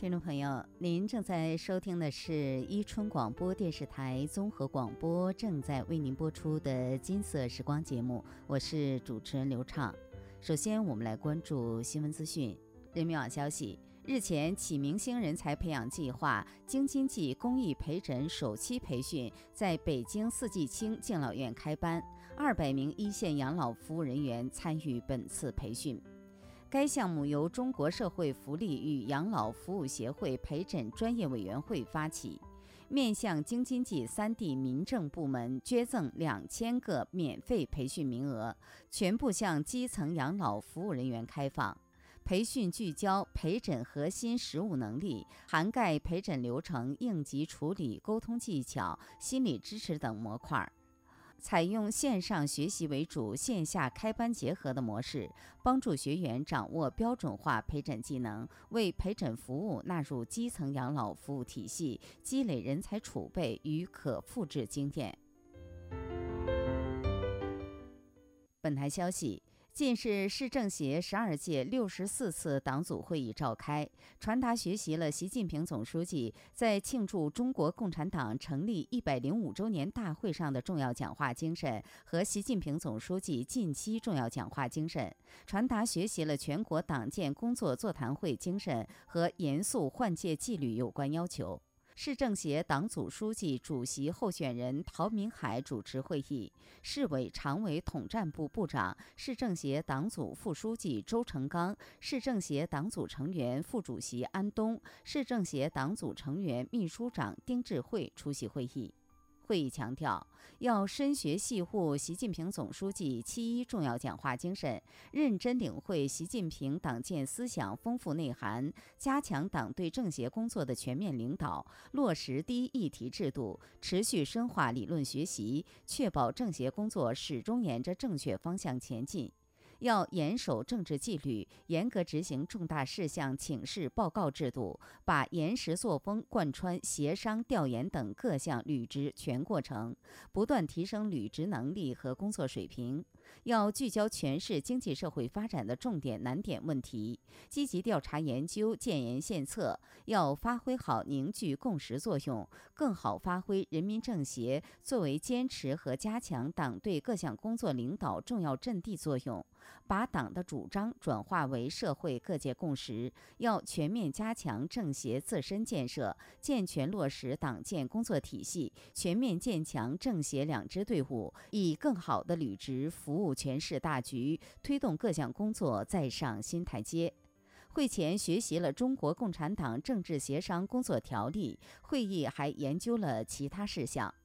听众朋友，您正在收听的是伊春广播电视台综合广播正在为您播出的金色时光节目，我是主持人刘畅。首先我们来关注新闻资讯。人民网消息，日前启明星人才培养计划京津冀公益陪诊首期培训在北京四季青敬老院开班，200名一线养老服务人员参与本次培训。该项目由中国社会福利与养老服务协会陪诊专业委员会发起，面向京津冀3地民政部门捐赠2000个免费培训名额，全部向基层养老服务人员开放。培训聚焦陪诊核心实务能力，涵盖陪诊流程、应急处理、沟通技巧、心理支持等模块。采用线上学习为主、线下开班结合的模式，帮助学员掌握标准化陪诊技能，为陪诊服务纳入基层养老服务体系，积累人才储备与可复制经验。本台消息，近日，市政协12届64次党组会议召开，传达学习了习近平总书记在庆祝中国共产党成立105周年大会上的重要讲话精神和习近平总书记近期重要讲话精神，传达学习了全国党建工作座谈会精神和严肃换届纪律有关要求。市政协党组书记、主席候选人陶明海主持会议，市委常委统战部部长、市政协党组副书记周成刚、市政协党组成员、副主席安东、市政协党组成员、秘书长丁智慧出席会议。会议强调，要深学细悟习近平总书记7.1重要讲话精神，认真领会习近平党建思想丰富内涵，加强党对政协工作的全面领导，落实第一议题制度，持续深化理论学习，确保政协工作始终沿着正确方向前进。要严守政治纪律，严格执行重大事项请示报告制度，把严实作风贯穿协商、调研等各项履职全过程，不断提升履职能力和工作水平。要聚焦全市经济社会发展的重点难点问题，积极调查研究，建言献策。要发挥好凝聚共识作用，更好发挥人民政协作为坚持和加强党对各项工作领导重要阵地作用，把党的主张转化为社会各界共识。要全面加强政协自身建设，健全落实党建工作体系，全面建强政协两支队伍，以更好的履职服务全市大局，推动各项工作再上新台阶。会前学习了中国共产党政治协商工作条例，会议还研究了其他事项。